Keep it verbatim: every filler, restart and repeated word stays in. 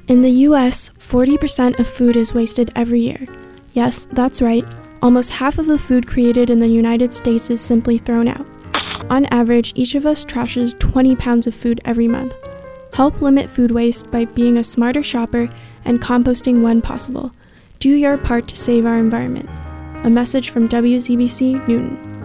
In the U S, forty percent of food is wasted every year. Yes, that's right. Almost half of the food created in the United States is simply thrown out. On average, each of us trashes twenty pounds of food every month. Help limit food waste by being a smarter shopper and composting when possible. Do your part to save our environment. A message from W Z B C Newton.